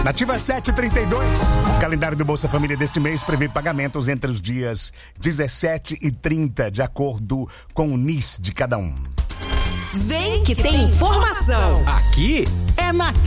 Nativa 732. O calendário do Bolsa Família deste mês prevê pagamentos entre os dias 17 e 30, de acordo com o NIS de cada um. Vem que tem informação. Aqui é Nativa.